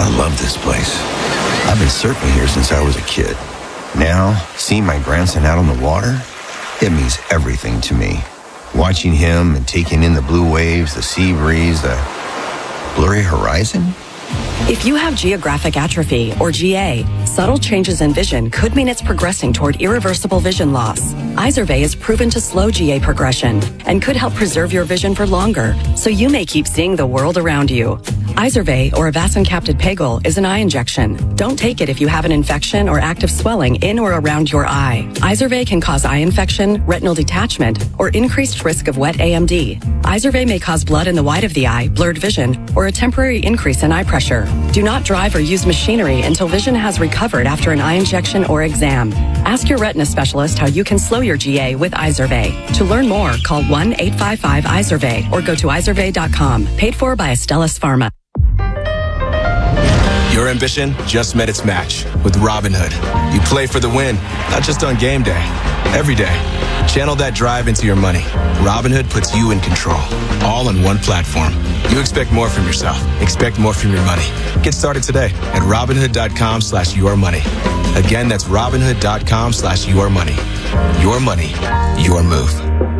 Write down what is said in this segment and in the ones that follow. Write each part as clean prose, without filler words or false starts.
I love this place. I've been surfing here since I was a kid. Now, seeing my grandson out on the water, it means everything to me. Watching him and taking in the blue waves, the sea breeze, the blurry horizon. If you have geographic atrophy, or GA, subtle changes in vision could mean it's progressing toward irreversible vision loss. Izervay is proven to slow GA progression and could help preserve your vision for longer, so you may keep seeing the world around you. Izervay, or avacincaptad pegol, is an eye injection. Don't take it if you have an infection or active swelling in or around your eye. Izervay can cause eye infection, retinal detachment, or increased risk of wet AMD. Izervay may cause blood in the white of the eye, blurred vision, or a temporary increase in eye pressure. Do not drive or use machinery until vision has recovered after an eye injection or exam. Ask your retina specialist how you can slow your GA with Izervay. To learn more, call 1-855-IZERVAY or go to izervay.com. Paid for by Astellas Pharma. Your ambition just met its match with Robinhood. You play for the win, not just on game day, every day. Channel that drive into your money. Robinhood puts you in control, all on one platform. You expect more from yourself. Expect more from your money. Get started today at Robinhood.com/yourmoney. Again, that's Robinhood.com/yourmoney. Your money, your move.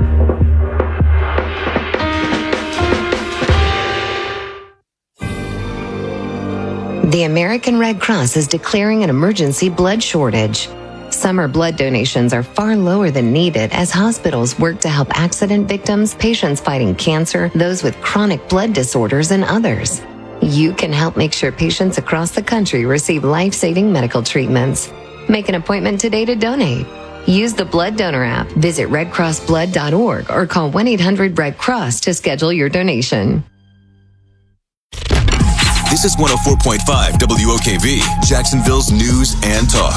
The American Red Cross is declaring an emergency blood shortage. Summer blood donations are far lower than needed as hospitals work to help accident victims, patients fighting cancer, those with chronic blood disorders, and others. You can help make sure patients across the country receive life-saving medical treatments. Make an appointment today to donate. Use the Blood Donor app, visit redcrossblood.org, or call 1-800-RED-CROSS to schedule your donation. This is 104.5 WOKV, Jacksonville's news and talk.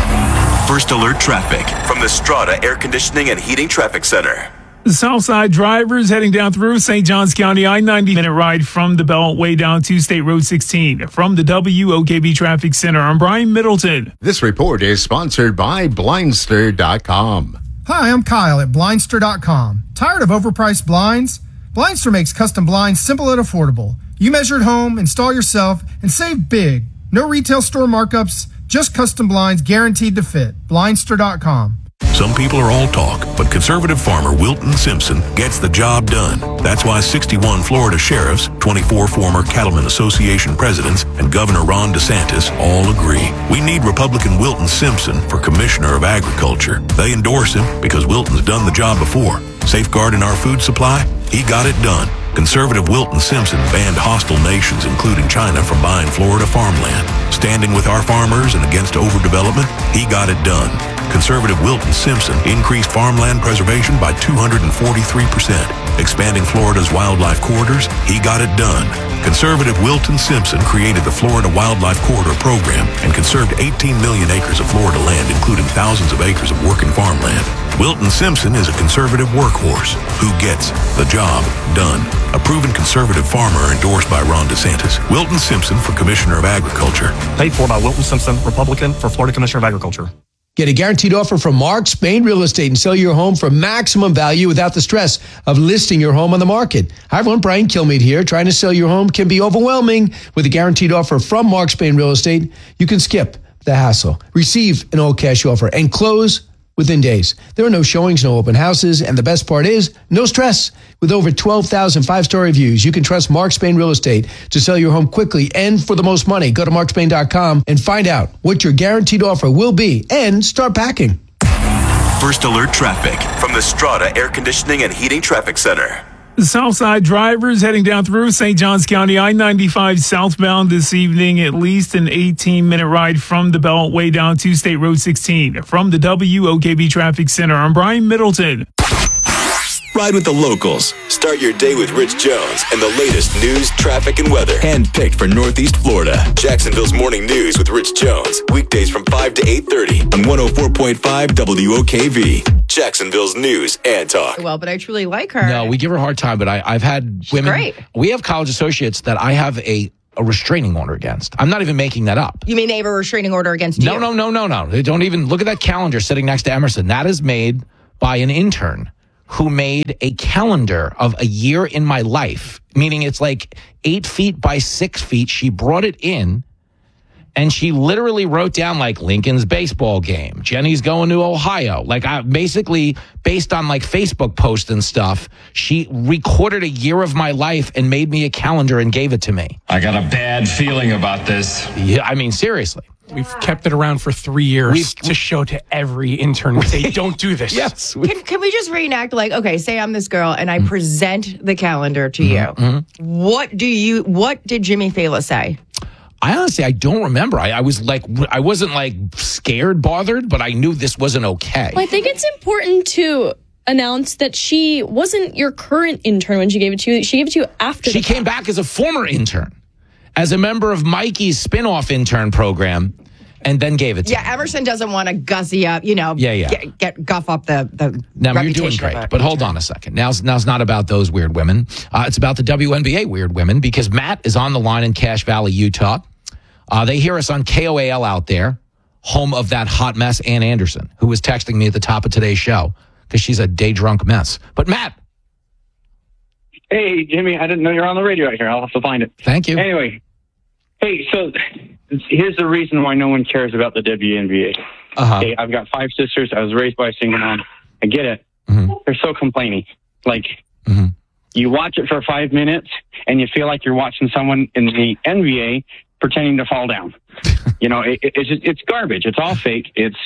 First alert traffic from the Strata Air Conditioning and Heating Traffic Center. Southside drivers heading down through St. Johns County, I-90-minute ride from the Beltway down to State Road 16. From the WOKV Traffic Center, I'm Brian Middleton. This report is sponsored by Blindster.com. Hi, I'm Kyle at Blindster.com. Tired of overpriced blinds? Blindster makes custom blinds simple and affordable. You measure at home, install yourself, and save big. No retail store markups, just custom blinds guaranteed to fit. Blindster.com. Some people are all talk, but conservative farmer Wilton Simpson gets the job done. That's why 61 Florida sheriffs, 24 former Cattlemen Association presidents, and Governor Ron DeSantis all agree. We need Republican Wilton Simpson for Commissioner of Agriculture. They endorse him because Wilton's done the job before. Safeguarding our food supply? He got it done. Conservative Wilton Simpson banned hostile nations, including China, from buying Florida farmland. Standing with our farmers and against overdevelopment? He got it done. Conservative Wilton Simpson increased farmland preservation by 243%. Expanding Florida's wildlife corridors? He got it done. Conservative Wilton Simpson created the Florida Wildlife Corridor Program and conserved 18 million acres of Florida land, including thousands of acres of working farmland. Wilton Simpson is a conservative workhorse who gets the job done. A proven conservative farmer endorsed by Ron DeSantis. Wilton Simpson for Commissioner of Agriculture. Paid for by Wilton Simpson, Republican, for Florida Commissioner of Agriculture. Get a guaranteed offer from Mark Spain Real Estate and sell your home for maximum value without the stress of listing your home on the market. Hi everyone, Brian Kilmeade here. Trying to sell your home can be overwhelming. With a guaranteed offer from Mark Spain Real Estate, you can skip the hassle, receive an all-cash offer, and close within days. There are no showings, no open houses, and the best part is, no stress. With over 12,000 five-star reviews, you can trust Mark Spain Real Estate to sell your home quickly and for the most money. Go to markspain.com and find out what your guaranteed offer will be and start packing. First alert traffic from the Strata Air Conditioning and Heating Traffic Center. Southside drivers heading down through St. Johns County, I-95 southbound this evening, at least an 18-minute ride from the Beltway down to State Road 16. From the WOKV Traffic Center, I'm Brian Middleton. Ride with the locals. Start your day with Rich Jones and the latest news, traffic, and weather. Handpicked for Northeast Florida. Jacksonville's Morning News with Rich Jones. Weekdays from 5 to 8:30 on 104.5 WOKV. Jacksonville's news and talk. Well, but I truly like her. No, we give her a hard time, but I've had women. Great. We have college associates that I have a restraining order against. I'm not even making that up. You mean they have a restraining order against you? No. They don't even look at that calendar sitting next to Emerson. That is made by an intern who made a calendar of a year in my life, meaning it's like 8 feet by 6 feet. She brought it in and she literally wrote down like Lincoln's baseball game. Jenny's going to Ohio. Like I basically based on like Facebook posts and stuff, she recorded a year of my life and made me a calendar and gave it to me. I got a bad feeling about this. Yeah, I mean, seriously. We've kept it around for 3 years to show to every intern. We say, don't do this. Yes. Can we just reenact, like, okay, say I'm this girl and I present the calendar to you. What did Jimmy Fallon say? I don't remember. I wasn't like scared, bothered, but I knew this wasn't okay. Well, I think it's important to announce that she wasn't your current intern when she gave it to you. She gave it to you after she came back as a former intern. As a member of Mikey's spin-off intern program, and then gave it to me. Emerson doesn't want to gussy up, get guff up the Now, you're doing great, but hold on a second. Now's not about those weird women. It's about the WNBA weird women, because Matt is on the line in Cache Valley, Utah. They hear us on KOAL out there, home of that hot mess, Ann Anderson, who was texting me at the top of today's show, because she's a day-drunk mess. But Matt. Hey, Jimmy, I didn't know you're on the radio out here. I'll have to find it. Thank you. Anyway. Hey, so here's the reason why no one cares about the WNBA. Okay, I've got 5 sisters. I was raised by a single mom. I get it. They're so complaining. Like, you watch it for 5 minutes, and you feel like you're watching someone in the NBA pretending to fall down. It's garbage. It's all fake. It's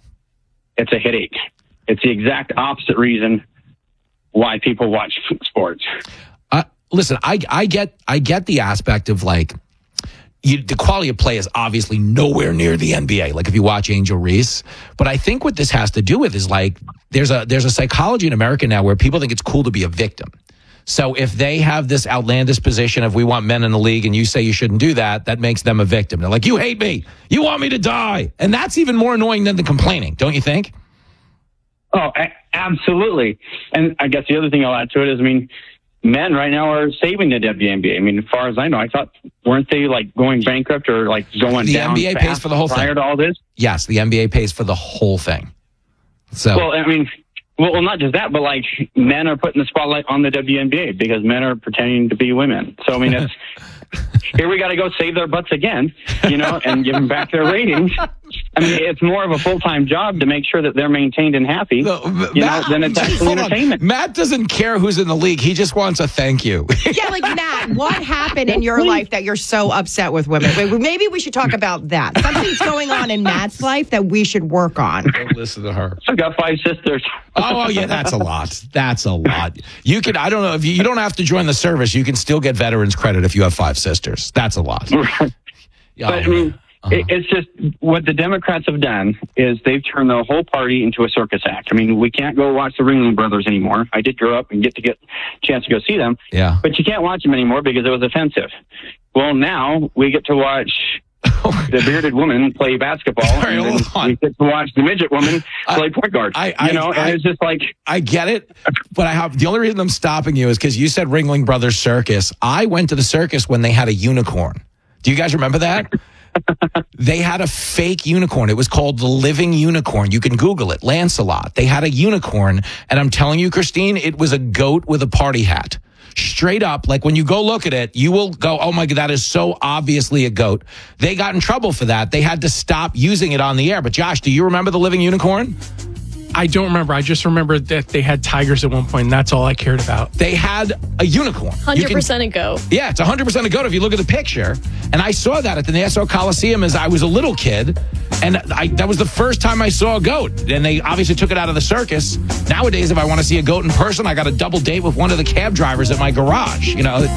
a headache. It's the exact opposite reason why people watch sports. Listen, I get the aspect of like, the quality of play is obviously nowhere near the NBA. Like if you watch Angel Reese, but I think what this has to do with is like there's a psychology in America now where people think it's cool to be a victim. So if they have this outlandish position of we want men in the league and you say you shouldn't do that, that makes them a victim. They're like, you hate me, you want me to die, and that's even more annoying than the complaining, don't you think? Oh, absolutely. And I guess the other thing I'll add to it is, men right now are saving the WNBA. As far as I know, I thought, weren't they like going bankrupt or like going down? The NBA pays for the whole thing. Prior to all this? Yes, the NBA pays for the whole thing. So, well, not just that, but like men are putting the spotlight on the WNBA because men are pretending to be women. So, it's here we got to go save their butts again, and give them back their ratings. It's more of a full-time job to make sure that they're maintained and happy, than it's actually entertainment. Matt doesn't care who's in the league. He just wants a thank you. Yeah, like Matt, what happened in your life that you're so upset with women? Maybe we should talk about that. Something's going on in Matt's life that we should work on. Don't listen to her. I've got 5 sisters. Oh, yeah, that's a lot. That's a lot. You can, I don't know, if you don't have to join the service. You can still get veterans credit if you have 5 sisters. That's a lot. It's just what the Democrats have done is they've turned the whole party into a circus act. We can't go watch the Ringling Brothers anymore. I did grow up and get a chance to go see them. Yeah. But you can't watch them anymore because it was offensive. Well, now we get to watch the bearded woman play basketball. Sorry, and we get to watch the midget woman play point guard. And it's just like... I get it, but the only reason I'm stopping you is because you said Ringling Brothers Circus. I went to the circus when they had a unicorn. Do you guys remember that? They had a fake unicorn. It was called the Living Unicorn. You can Google it, Lancelot. They had a unicorn, and I'm telling you, Christine, it was a goat with a party hat. Straight up, like when you go look at it, you will go, oh my God, that is so obviously a goat. They got in trouble for that. They had to stop using it on the air. But Josh, do you remember the Living Unicorn? I don't remember. I just remember that they had tigers at one point, and that's all I cared about. They had a unicorn. 100% a goat. Yeah, it's 100% a goat if you look at the picture. And I saw that at the Nassau Coliseum as I was a little kid, and that was the first time I saw a goat. And they obviously took it out of the circus. Nowadays, if I want to see a goat in person, I got a double date with one of the cab drivers at my garage.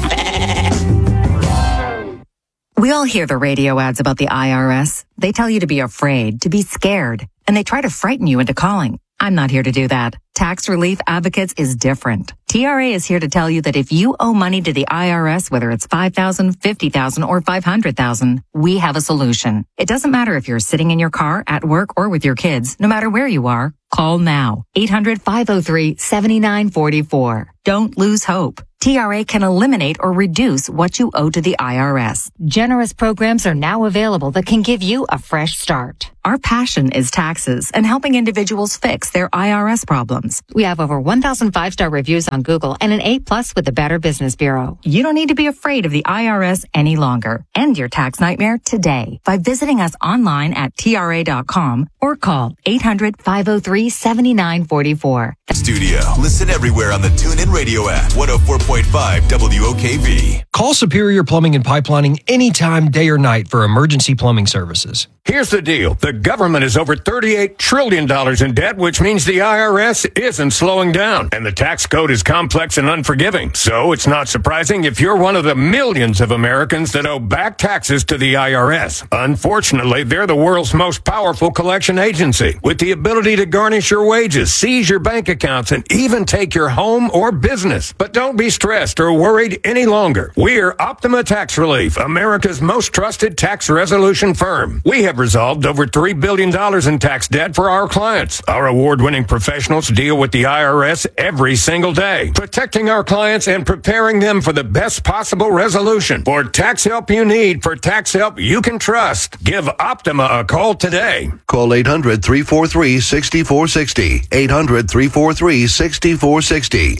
We all hear the radio ads about the IRS. They tell you to be afraid, to be scared, and they try to frighten you into calling. I'm not here to do that. Tax Relief Advocates is different. TRA is here to tell you that if you owe money to the IRS, whether it's $5,000, $50,000, or $500,000, we have a solution. It doesn't matter if you're sitting in your car, at work, or with your kids. No matter where you are, call now. 800-503-7944. Don't lose hope. TRA can eliminate or reduce what you owe to the IRS. Generous programs are now available that can give you a fresh start. Our passion is taxes and helping individuals fix their IRS problems. problems. We have over 1,000 5-star reviews on Google and an A+ with the Better Business Bureau. You don't need to be afraid of the IRS any longer. End your tax nightmare today by visiting us online at TRA.com or call 800-503-7944. Studio. Listen everywhere on the TuneIn Radio app. 104.5 WOKV. Call Superior Plumbing and Pipelining anytime, day or night for emergency plumbing services. Here's the deal. The government is over $38 trillion in debt, which means the IRS isn't slowing down. And the tax code is complex and unforgiving. So it's not surprising if you're one of the millions of Americans that owe back taxes to the IRS. Unfortunately, they're the world's most powerful collection agency, with the ability to garnish your wages, seize your bank accounts, and even take your home or business. But don't be stressed or worried any longer. We're Optima Tax Relief, America's most trusted tax resolution firm. We have resolved over $3 billion in tax debt for our clients. Our award-winning professionals deal with the IRS every single day, protecting our clients and preparing them for the best possible resolution. For tax help you need, for tax help you can trust, give Optima a call today. Call 800-343-6460. 800-343-6460.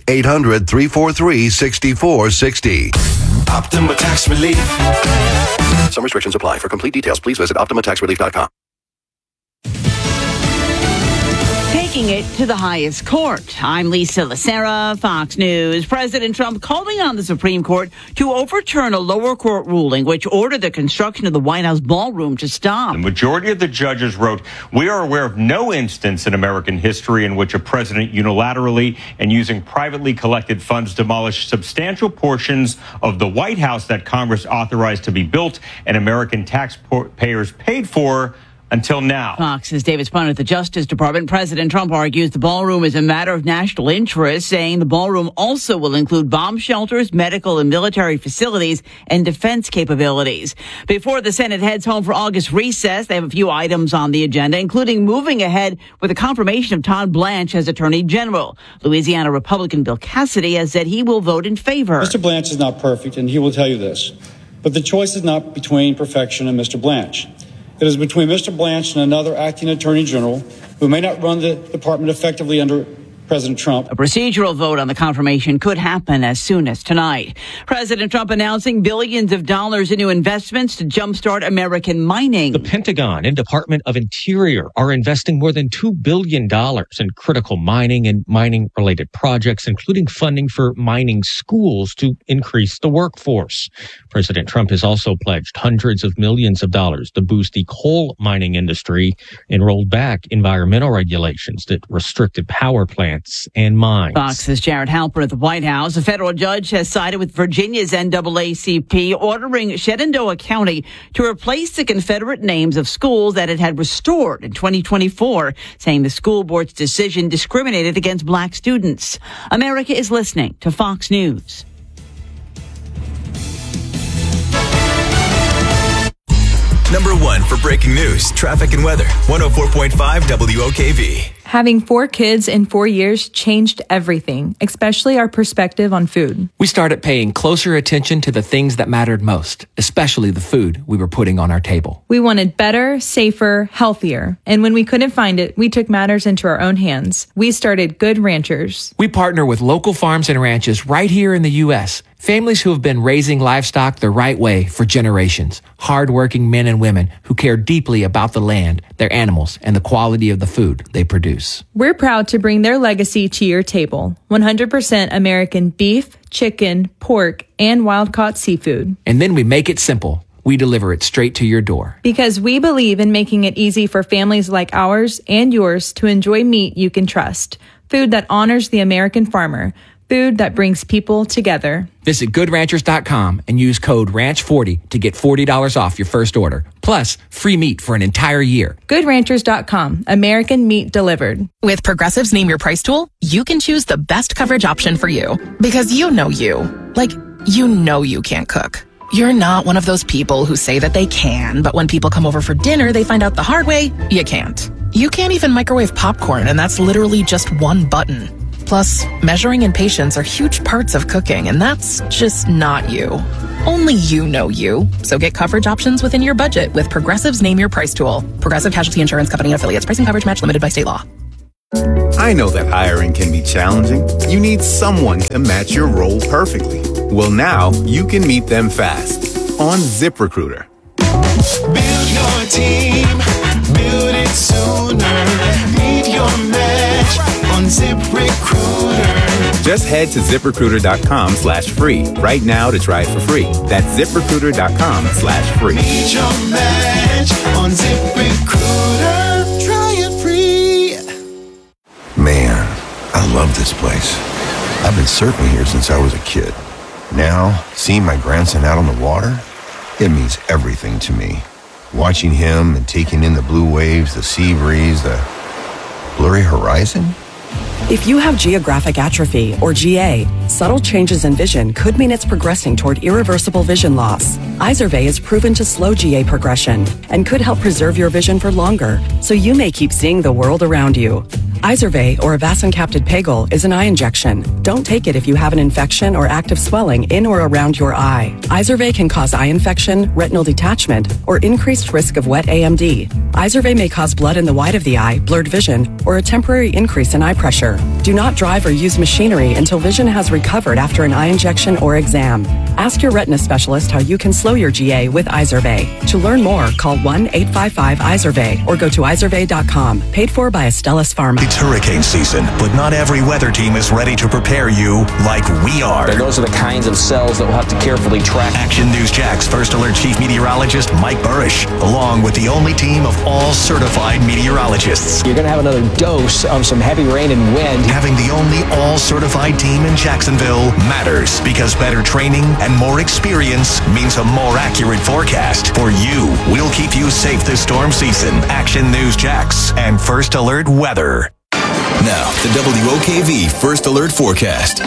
800-343-6460. Optima Tax Relief. Some restrictions apply. For complete details, please visit OptimaTaxRelief.com. Taking it to the highest court. I'm Lisa Lacera, Fox News. President Trump calling on the Supreme Court to overturn a lower court ruling which ordered the construction of the White House ballroom to stop. The majority of the judges wrote, "We are aware of no instance in American history in which a president unilaterally and using privately collected funds demolished substantial portions of the White House that Congress authorized to be built and American taxpayers paid for until now." Fox's David Spun at the Justice Department. President Trump argues the ballroom is a matter of national interest, saying the ballroom also will include bomb shelters, medical and military facilities, and defense capabilities. Before the Senate heads home for August recess, they have a few items on the agenda, including moving ahead with the confirmation of Todd Blanche as Attorney General. Louisiana Republican Bill Cassidy has said he will vote in favor. Mr. Blanche is not perfect, and he will tell you this. But the choice is not between perfection and Mr. Blanche. It is between Mr. Blanche and another acting attorney general who may not run the department effectively under President Trump. A procedural vote on the confirmation could happen as soon as tonight. President Trump announcing billions of dollars in new investments to jumpstart American mining. The Pentagon and Department of Interior are investing more than $2 billion in critical mining and mining-related projects, including funding for mining schools to increase the workforce. President Trump has also pledged hundreds of millions of dollars to boost the coal mining industry and rolled back environmental regulations that restricted power plants and mines. Fox's Jared Halpern at the White House. A federal judge has sided with Virginia's NAACP, ordering Shenandoah County to replace the Confederate names of schools that it had restored in 2024, saying the school board's decision discriminated against black students. America is listening to Fox News. Number one for breaking news, traffic, and weather. 104.5 WOKV. Having 4 kids in 4 years changed everything, especially our perspective on food. We started paying closer attention to the things that mattered most, especially the food we were putting on our table. We wanted better, safer, healthier. And when we couldn't find it, we took matters into our own hands. We started Good Ranchers. We partner with local farms and ranches right here in the U.S., families who have been raising livestock the right way for generations. Hardworking men and women who care deeply about the land, their animals, and the quality of the food they produce. We're proud to bring their legacy to your table. 100% American beef, chicken, pork, and wild-caught seafood. And then we make it simple. We deliver it straight to your door. Because we believe in making it easy for families like ours and yours to enjoy meat you can trust. Food that honors the American farmer. Food that brings people together. Visit GoodRanchers.com and use code RANCH40 to get $40 off your first order. Plus, free meat for an entire year. GoodRanchers.com. American meat delivered. With Progressive's Name Your Price tool, you can choose the best coverage option for you. Because you know you. Like, you know you can't cook. You're not one of those people who say that they can, but when people come over for dinner, they find out the hard way, you can't. You can't even microwave popcorn, and that's literally just one button. Plus, measuring and patience are huge parts of cooking, and that's just not you. Only you know you. So get coverage options within your budget with Progressive's Name Your Price tool. Progressive Casualty Insurance Company and affiliates. Pricing coverage match limited by state law. I know that hiring can be challenging. You need someone to match your role perfectly. Well, now you can meet them fast on ZipRecruiter. Build your team, build it sooner. Meet your match on ZipRecruiter. Just head to ZipRecruiter.com/free right now to try it for free. That's ZipRecruiter.com/free. Meet your match on ZipRecruiter. Try it free. Man, I love this place. I've been surfing here since I was a kid. Now, seeing my grandson out on the water, it means everything to me. Watching him and taking in the blue waves, the sea breeze, the blurry horizon. If you have geographic atrophy, or GA, subtle changes in vision could mean it's progressing toward irreversible vision loss. Izervay is proven to slow GA progression and could help preserve your vision for longer, so you may keep seeing the world around you. Izervay, or avacincaptad pegol, is an eye injection. Don't take it if you have an infection or active swelling in or around your eye. Izervay can cause eye infection, retinal detachment, or increased risk of wet AMD. Izervay may cause blood in the white of the eye, blurred vision, or a temporary increase in eye pressure. Do not drive or use machinery until vision has recovered after an eye injection or exam. Ask your retina specialist how you can slow your GA with Izervay. To learn more, call 1-855-IZERVAY or go to izervay.com. Paid for by Astellas Pharma. It's hurricane season, but not every weather team is ready to prepare you like we are. And those are the kinds of cells that we'll have to carefully track. Action News Jack's First Alert Chief Meteorologist Mike Burrish, along with the only team of all certified meteorologists. You're going to have another dose of some heavy rain and wind. Having the only all-certified team in Jacksonville matters because better training and more experience means a more accurate forecast for you. We'll keep you safe this storm season. Action News Jax and First Alert Weather. Now, the WOKV First Alert Forecast.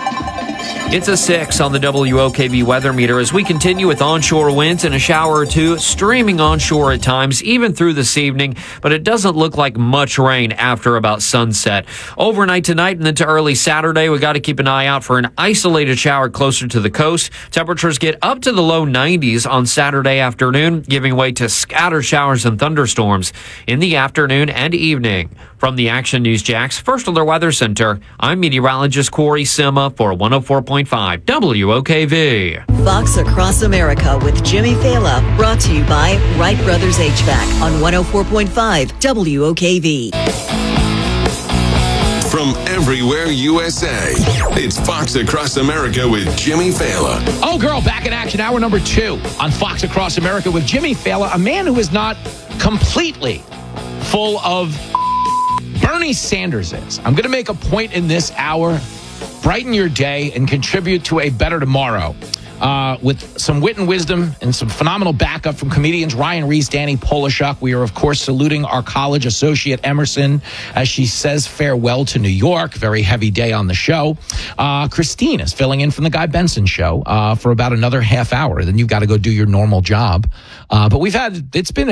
It's a 6 on the WOKV weather meter as we continue with onshore winds and a shower or two streaming onshore at times, even through this evening, but it doesn't look like much rain after about sunset. Overnight tonight and into early Saturday, we got to keep an eye out for an isolated shower closer to the coast. Temperatures get up to the low 90s on Saturday afternoon, giving way to scattered showers and thunderstorms in the afternoon and evening. From the Action News Jax First Alert Weather Center, I'm meteorologist Corey Sima for 104.5 WOKV. Fox Across America with Jimmy Fallon, brought to you by Wright Brothers HVAC on 104.5 WOKV. From everywhere USA, it's Fox Across America with Jimmy Fallon. Oh, girl, back in action. Hour number 2 on Fox Across America with Jimmy Fallon, a man who is not completely full of Bernie Sanders is. I'm going to make a point in this hour, brighten your day, and contribute to a better tomorrow with some wit and wisdom and some phenomenal backup from comedians Ryan Reese, Danny Polishuk. We are, of course, saluting our college associate Emerson as she says farewell to New York. Very heavy day on the show. Christine is filling in from the Guy Benson show for about another half hour. Then you've got to go do your normal job. But it's been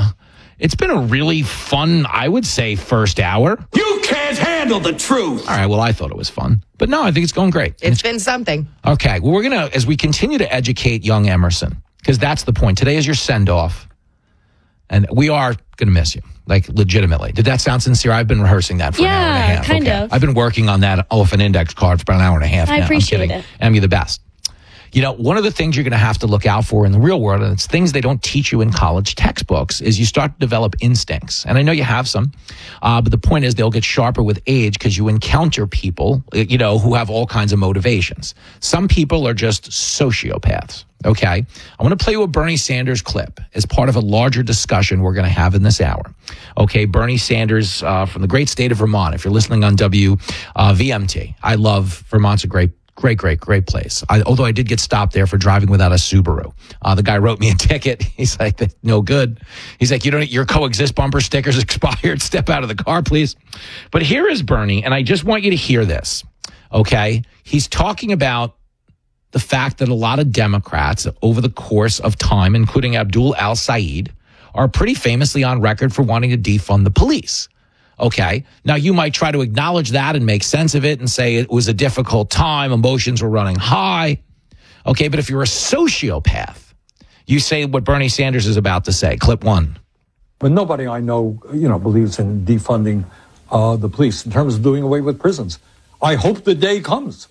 a really fun, I would say, first hour. You can't handle the truth. All right, well, I thought it was fun. But no, I think it's going great. It's been something. Okay, well, we're going to, as we continue to educate young Emerson, because that's the point. Today is your send-off, and we are going to miss you, like legitimately. Did that sound sincere? I've been rehearsing that for an hour and a half. Yeah, kind of. I've been working on that off an index card for about an hour and a half now. I appreciate I'm kidding. it. Em, you're the best. You know, one of the things you're going to have to look out for in the real world, and it's things they don't teach you in college textbooks, is you start to develop instincts. And I know you have some, but the point is they'll get sharper with age because you encounter people, you know, who have all kinds of motivations. Some people are just sociopaths, okay? I want to play you a Bernie Sanders clip as part of a larger discussion we're going to have in this hour. Okay, Bernie Sanders from the great state of Vermont. If you're listening on WVMT, I love Vermont's a great place. Although I did get stopped there for driving without a Subaru. The guy wrote me a ticket. He's like, that's no good. He's like, your coexist bumper sticker's expired. Step out of the car, please. But here is Bernie, and I just want you to hear this, okay? He's talking about the fact that a lot of Democrats over the course of time, including Abdul al-Sayed, are pretty famously on record for wanting to defund the police. Okay, now you might try to acknowledge that and make sense of it and say it was a difficult time, emotions were running high. Okay, but if you're a sociopath, you say what Bernie Sanders is about to say. Clip 1. But nobody I know, believes in defunding the police in terms of doing away with prisons. I hope the day comes.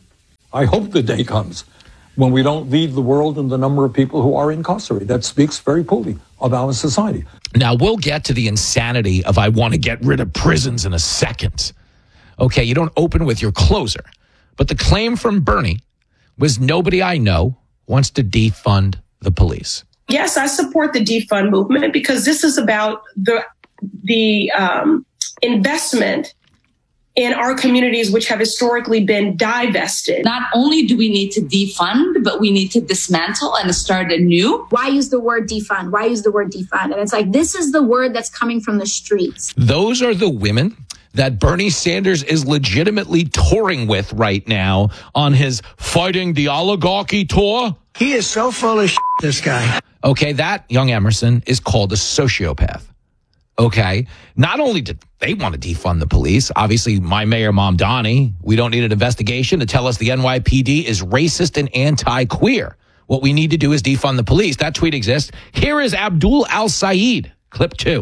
When we don't lead the world in the number of people who are incarcerated. That speaks very poorly of our society. Now, we'll get to the insanity of I want to get rid of prisons in a second. Okay, you don't open with your closer. But the claim from Bernie was nobody I know wants to defund the police. Yes, I support the defund movement because this is about the investment in our communities, which have historically been divested. Not only do we need to defund, but we need to dismantle and start anew. Why use the word defund? Why use the word defund? And it's like, this is the word that's coming from the streets. Those are the women that Bernie Sanders is legitimately touring with right now on his Fighting the Oligarchy tour. He is so full of shit, this guy. Okay, that young Emerson is called a sociopath. Okay, not only did they want to defund the police, obviously my mayor, Mom Donnie, we don't need an investigation to tell us the NYPD is racist and anti-queer. What we need to do is defund the police. That tweet exists. Here is Abdul Al-Sayed, clip 2.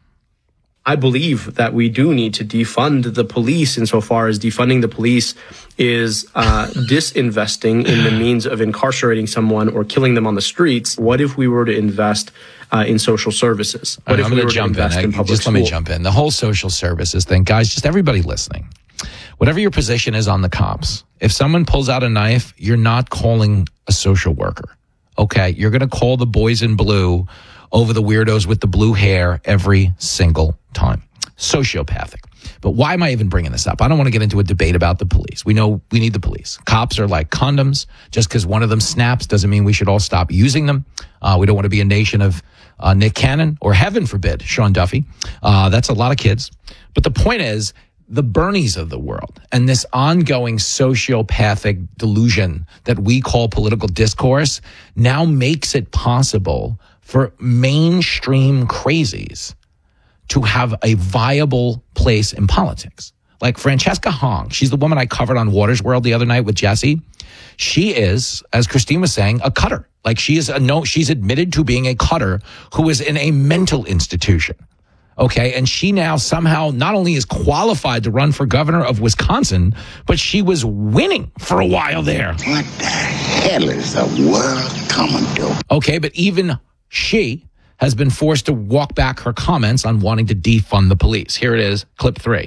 I believe that we do need to defund the police insofar as defunding the police is disinvesting in the means of incarcerating someone or killing them on the streets. What if we were to invest in social services? What if we were to invest in public schools? Let me jump in. The whole social services thing, guys, just everybody listening. Whatever your position is on the cops, if someone pulls out a knife, you're not calling a social worker. Okay, you're going to call the boys in blue over the weirdos with the blue hair every single time. Sociopathic. But why am I even bringing this up? I don't want to get into a debate about the police. We know we need the police. Cops are like condoms. Just because one of them snaps doesn't mean we should all stop using them. We don't want to be a nation of Nick Cannon or, heaven forbid, Sean Duffy. That's a lot of kids. But the point is, the Bernies of the world and this ongoing sociopathic delusion that we call political discourse now makes it possible for mainstream crazies to have a viable place in politics. Like Francesca Hong, she's the woman I covered on Waters World the other night with Jesse. She is, as Christine was saying, a cutter. Like she's admitted to being a cutter who is in a mental institution. Okay, and she now somehow not only is qualified to run for governor of Wisconsin, but she was winning for a while there. What the hell is the world coming to? Okay, but even she has been forced to walk back her comments on wanting to defund the police. Here it is, clip 3.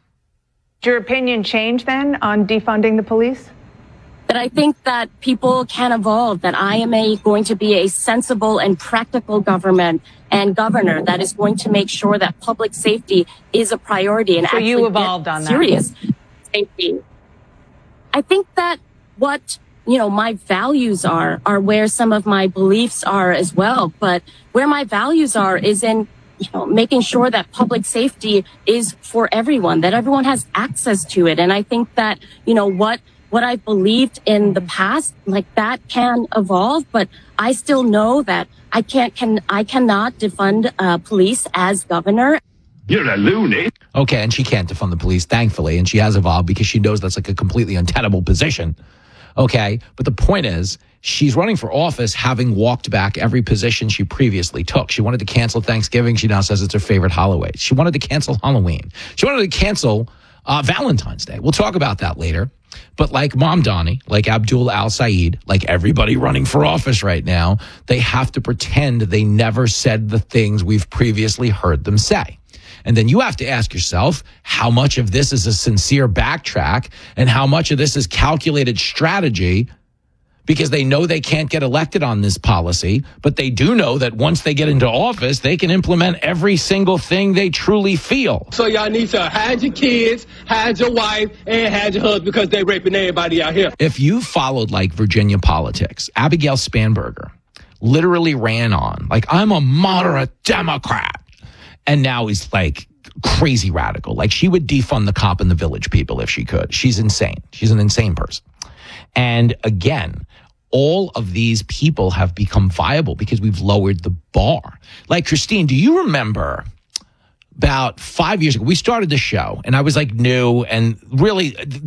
Did your opinion change then on defunding the police? That I think that people can evolve, that I am going to be a sensible and practical government and governor that is going to make sure that public safety is a priority. And so you evolved on that. Serious safety. I think that what my values are where some of my beliefs are as well. But where my values are is in, making sure that public safety is for everyone, that everyone has access to it. And I think that, what I've believed in the past, like that can evolve, but I still know that I cannot defund police as governor. You're a loony. Okay, and she can't defund the police, thankfully, and she has evolved because she knows that's like a completely untenable position. Okay, but the point is, she's running for office having walked back every position she previously took. She wanted to cancel Thanksgiving. She now says it's her favorite holiday. She wanted to cancel Halloween. She wanted to cancel Valentine's Day. We'll talk about that later. But like Mom Donnie, like Abdul Al-Sayed, like everybody running for office right now, they have to pretend they never said the things we've previously heard them say. And then you have to ask yourself, how much of this is a sincere backtrack and how much of this is calculated strategy because they know they can't get elected on this policy, but they do know that once they get into office, they can implement every single thing they truly feel. So y'all need to hide your kids, hide your wife, and hide your husband because they raping everybody out here. If you followed like Virginia politics, Abigail Spanberger literally ran on, like, I'm a moderate Democrat. And now he's like crazy radical. Like she would defund the cop and the Village People if she could. She's insane. She's an insane person. And again, all of these people have become viable because we've lowered the bar. Like Christine, do you remember about 5 years ago, we started the show and I was like new and really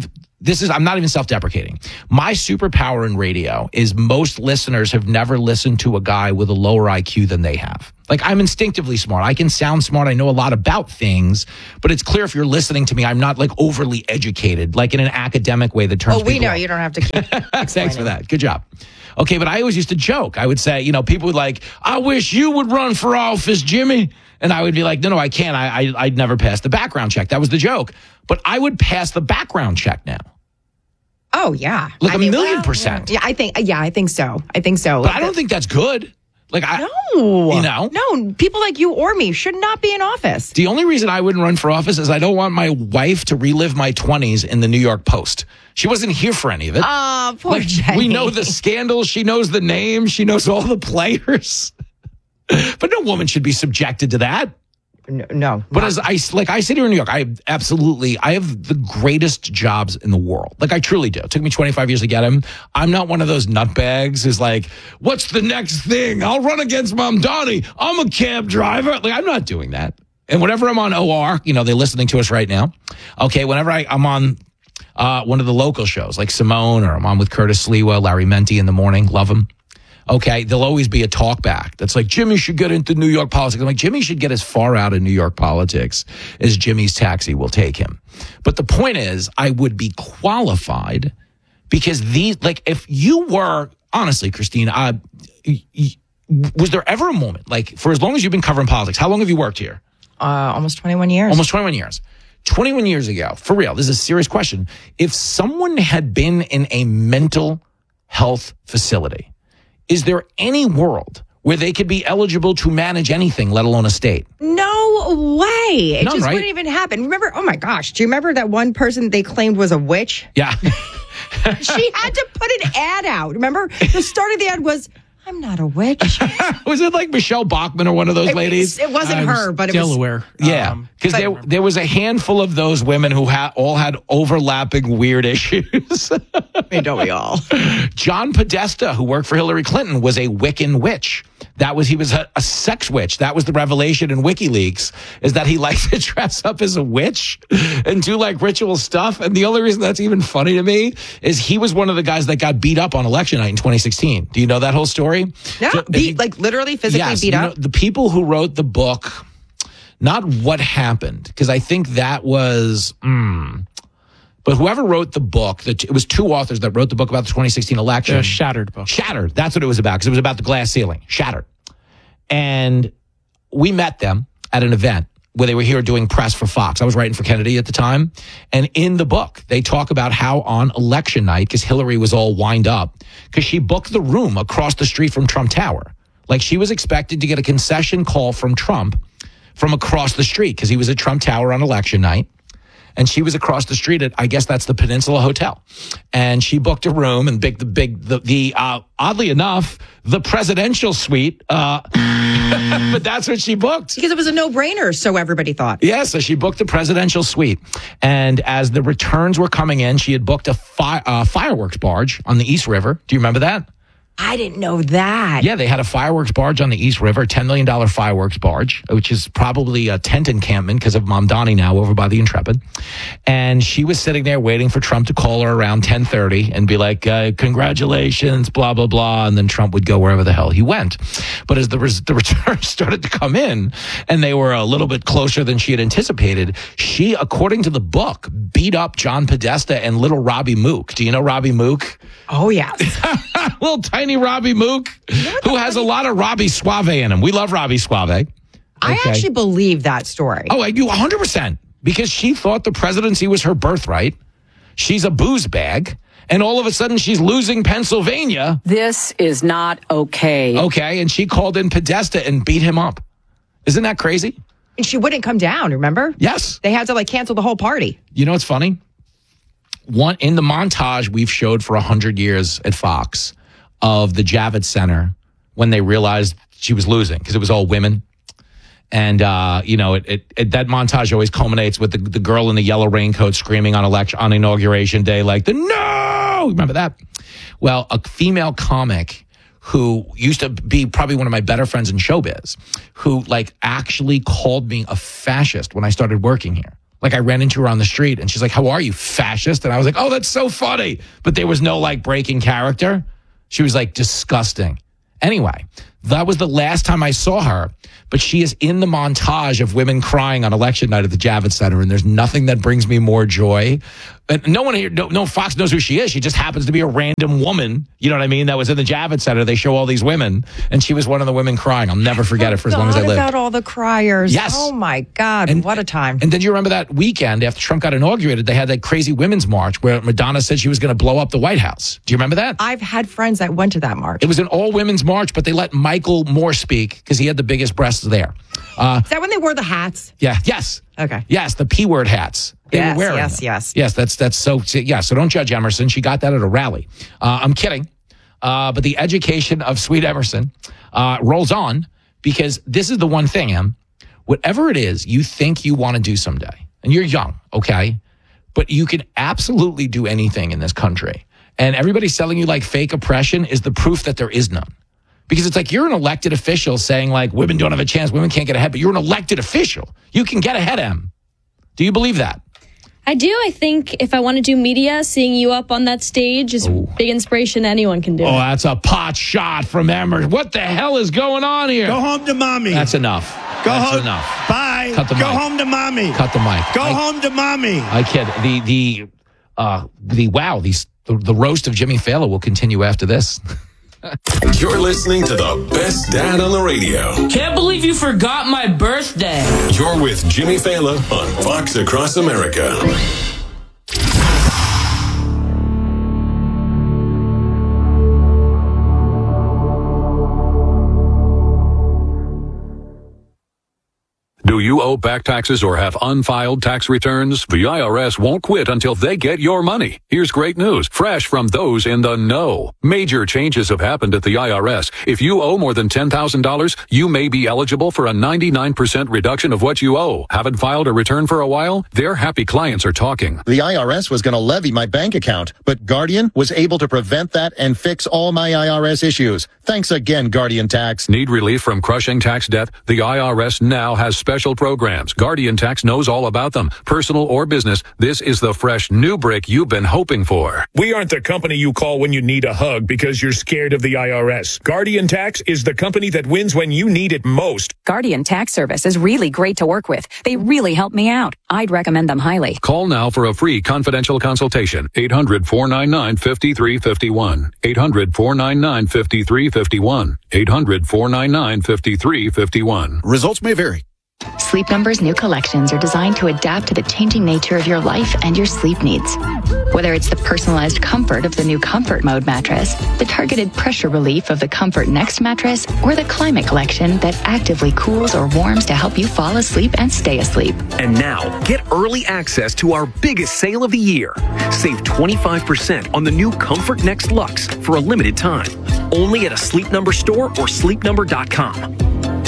I'm not even self-deprecating. My superpower in radio is most listeners have never listened to a guy with a lower IQ than they have. Like, I'm instinctively smart. I can sound smart. I know a lot about things, but it's clear if you're listening to me, I'm not like overly educated, like in an academic way that turns we know. off. You don't have to keep Thanks for that. Good job. Okay, but I always used to joke. I would say, you know, people would like, I wish you would run for office, Jimmy. And I would be like, no, I can't. I'd never pass the background check. That was the joke. But I would pass the background check now. Oh, yeah. Like a million percent. Yeah, I think so. But I don't think that's good. Like, No. You know? No, people like you or me should not be in office. The only reason I wouldn't run for office is I don't want my wife to relive my 20s in the New York Post. She wasn't here for any of it. Oh, poor Jenny. We know the scandals. She knows the names. She knows all the players. But no woman should be subjected to that. No. But as I sit here in New York, I have the greatest jobs in the world. Like, I truly do. It took me 25 years to get them. I'm not one of those nutbags who's like, what's the next thing? I'll run against Mamdani. I'm a cab driver. Like, I'm not doing that. And whenever I'm on OR, you know, they're listening to us right now. Okay, whenever I'm on one of the local shows, like Simone, or I'm on with Curtis Sliwa, Larry Menti in the morning, love him. Okay, there'll always be a talk back that's like, Jimmy should get into New York politics. I'm like, Jimmy should get as far out of New York politics as Jimmy's taxi will take him. But the point is, I would be qualified because if you were, honestly, Christine, was there ever a moment, like, for as long as you've been covering politics, how long have you worked here? Almost 21 years. Almost 21 years. 21 years ago, for real, this is a serious question. If someone had been in a mental health facility, is there any world where they could be eligible to manage anything, let alone a state? No way. It None, just right? wouldn't even happen. Remember, oh my gosh, do you remember that one person they claimed was a witch? Yeah. She had to put an ad out. Remember, the start of the ad was, I'm not a witch. Was it like Michelle Bachmann or one of those ladies? It wasn't her, but it was Delaware. Yeah, because there was a handful of those women who all had overlapping weird issues. Don't we all? John Podesta, who worked for Hillary Clinton, was a Wiccan witch. He was a sex witch. That was the revelation in WikiLeaks, is that he likes to dress up as a witch and do like ritual stuff. And the only reason that's even funny to me is he was one of the guys that got beat up on election night in 2016. Do you know that whole story? Yeah, So, like literally physically beat up? The people who wrote the book, not what happened, because I think that was... But whoever wrote the book, it was two authors that wrote the book about the 2016 election. The Shattered book. Shattered. That's what it was about, because it was about the glass ceiling. Shattered. And we met them at an event where they were here doing press for Fox. I was writing for Kennedy at the time. And in the book, they talk about how on election night, because Hillary was all wind up, because she booked the room across the street from Trump Tower. Like, she was expected to get a concession call from Trump from across the street, because he was at Trump Tower on election night. And she was across the street at, I guess that's the Peninsula Hotel. And she booked a room and oddly enough, the presidential suite. But that's what she booked. Because it was a no-brainer, so everybody thought. Yeah, so she booked the presidential suite. And as the returns were coming in, she had booked a fireworks barge on the East River. Do you remember that? I didn't know that. Yeah, they had a fireworks barge on the East River, $10 million fireworks barge, which is probably a tent encampment because of Mamdani now over by the Intrepid. And she was sitting there waiting for Trump to call her around 10:30 and be like, congratulations, blah, blah, blah. And then Trump would go wherever the hell he went. But as the returns started to come in and they were a little bit closer than she had anticipated, she, according to the book, beat up John Podesta and little Robbie Mook. Do you know Robbie Mook? Oh, yeah. Little tiny Robbie Mook, who has a lot of Robbie Suave in him. We love Robbie Suave. Okay. I actually believe that story. Oh, I do 100%. Because she thought the presidency was her birthright. She's a booze bag. And all of a sudden, she's losing Pennsylvania. This is not okay. Okay, and she called in Podesta and beat him up. Isn't that crazy? And she wouldn't come down, remember? Yes. They had to cancel the whole party. You know what's funny? In the montage we've showed for 100 years at Fox of the Javits Center when they realized she was losing because it was all women. And, that montage always culminates with the girl in the yellow raincoat screaming on Inauguration Day, like, no! Remember that? Well, a female comic who used to be probably one of my better friends in showbiz, who, actually called me a fascist when I started working here. Like I ran into her on the street and she's like, how are you, fascist? And I was like, oh, that's so funny. But there was no like breaking character. She was like disgusting. Anyway, that was the last time I saw her. But she is in the montage of women crying on election night at the Javits Center. And there's nothing that brings me more joy. And no one here, no Fox knows who she is. She just happens to be a random woman. You know what I mean? That was in the Javits Center. They show all these women. And she was one of the women crying. I'll never forget it for as long as I live. About all the criers. Yes. Oh, my God. What a time. And then you remember that weekend after Trump got inaugurated, they had that crazy women's march where Madonna said she was going to blow up the White House. Do you remember that? I've had friends that went to that march. It was an all-women's march, but they let Michael Moore speak because he had the biggest breasts there. Is that when they wore the hats? Yeah. Yes. Okay. Yes, the P word hats. They were wearing them. Yes, that's so, yeah, so don't judge Emerson. She got that at a rally. I'm kidding. But the education of Sweet Emerson rolls on because this is the one thing, Em. Whatever it is you think you want to do someday, and you're young, okay? But you can absolutely do anything in this country. And everybody selling you like fake oppression is the proof that there is none. Because it's like you're an elected official saying like women don't have a chance, women can't get ahead, but you're an elected official. You can get ahead, Em. Do you believe that? I do. I think if I want to do media, seeing you up on that stage is big inspiration anyone can do. Oh, that's a pot shot from Emerson. What the hell is going on here? Go home to mommy. That's enough. That's home. Enough. Bye. Cut the Go mic. home to mommy. Cut the mic. Go home to mommy. I kid. The roast of Jimmy Fallon will continue after this. You're listening to the best dad on the radio. Can't believe you forgot my birthday. You're with Jimmy Fallon on Fox Across America. Do you owe back taxes or have unfiled tax returns? The IRS won't quit until they get your money. Here's great news, fresh from those in the know. Major changes have happened at the IRS. If you owe more than $10,000, you may be eligible for a 99% reduction of what you owe. Haven't filed a return for a while? Their happy clients are talking. The IRS was going to levy my bank account, but Guardian was able to prevent that and fix all my IRS issues. Thanks again, Guardian Tax. Need relief from crushing tax debt? The IRS now has special programs. Guardian Tax knows all about them. Personal or business, this is the fresh new brick you've been hoping for. We aren't the company you call when you need a hug because you're scared of the IRS. Guardian Tax is the company that wins when you need it most. Guardian Tax Service is really great to work with. They really help me out. I'd recommend them highly. Call now for a free confidential consultation. 800-499-5351. 800-499-5351. 800-499-5351. Results may vary. Sleep Number's new collections are designed to adapt to the changing nature of your life and your sleep needs. Whether it's the personalized comfort of the new Comfort Mode mattress, the targeted pressure relief of the Comfort Next mattress, or the Climate Collection that actively cools or warms to help you fall asleep and stay asleep. And now, get early access to our biggest sale of the year. Save 25% on the new Comfort Next Luxe for a limited time. Only at a Sleep Number store or sleepnumber.com.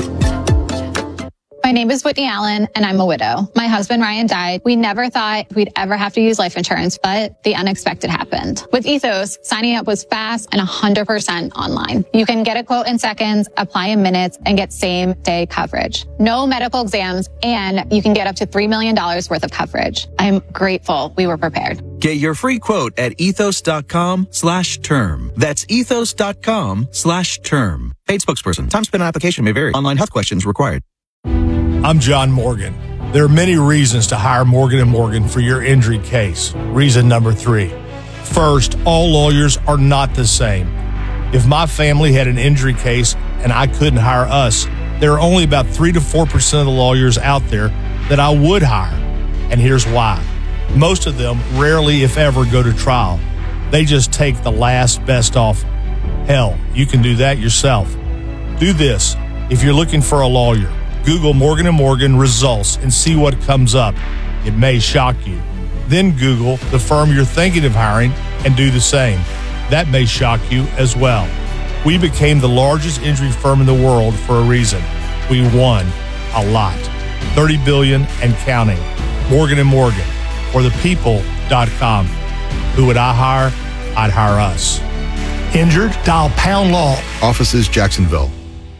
My name is Whitney Allen, and I'm a widow. My husband, Ryan, died. We never thought we'd ever have to use life insurance, but the unexpected happened. With Ethos, signing up was fast and 100% online. You can get a quote in seconds, apply in minutes, and get same-day coverage. No medical exams, and you can get up to $3 million worth of coverage. I'm grateful we were prepared. Get your free quote at ethos.com/term. That's ethos.com/term. Paid spokesperson. Time spent on application may vary. Online health questions required. I'm John Morgan. There are many reasons to hire Morgan & Morgan for your injury case. Reason number 3. First, all lawyers are not the same. If my family had an injury case and I couldn't hire us, there are only about 3 to 4% of the lawyers out there that I would hire. And here's why. Most of them rarely, if ever, go to trial. They just take the last best offer. Hell, you can do that yourself. Do this. If you're looking for a lawyer, Google Morgan & Morgan results and see what comes up. It may shock you. Then Google the firm you're thinking of hiring and do the same. That may shock you as well. We became the largest injury firm in the world for a reason. We won a lot. $30 billion and counting. Morgan & Morgan, or thepeople.com. Who would I hire? I'd hire us. Injured? Dial #law. Offices Jacksonville.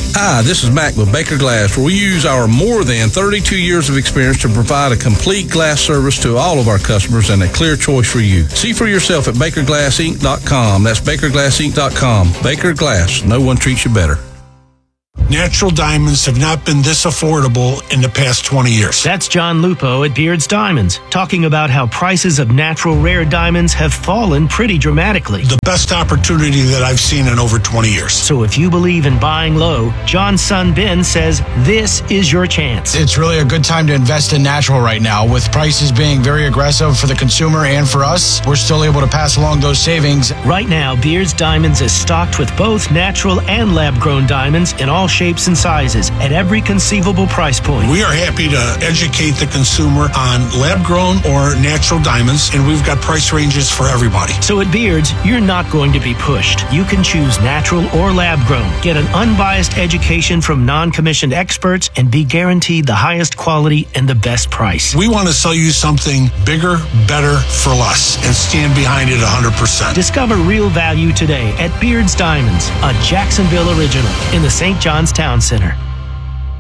Hi, this is Mac with Baker Glass, where we use our more than 32 years of experience to provide a complete glass service to all of our customers and a clear choice for you. See for yourself at BakerGlassInc.com. That's BakerGlassInc.com. Baker Glass. No one treats you better. Natural diamonds have not been this affordable in the past 20 years. That's John Lupo at Beard's Diamonds, talking about how prices of natural rare diamonds have fallen pretty dramatically. The best opportunity that I've seen in over 20 years. So if you believe in buying low, John's son Ben says this is your chance. It's really a good time to invest in natural right now. With prices being very aggressive for the consumer and for us, we're still able to pass along those savings. Right now, Beard's Diamonds is stocked with both natural and lab-grown diamonds in all shapes and sizes at every conceivable price point. We are happy to educate the consumer on lab-grown or natural diamonds, and we've got price ranges for everybody. So at Beard's, you're not going to be pushed. You can choose natural or lab-grown. Get an unbiased education from non-commissioned experts and be guaranteed the highest quality and the best price. We want to sell you something bigger, better, for less, and stand behind it 100%. Discover real value today at Beard's Diamonds, a Jacksonville original in the St. John's Town Center.